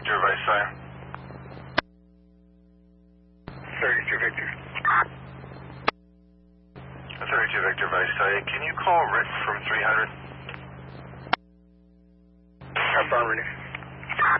Victor, Vice 32 Victor. 32 Victor, Vice. Can you call Rick from 300? Affirmative.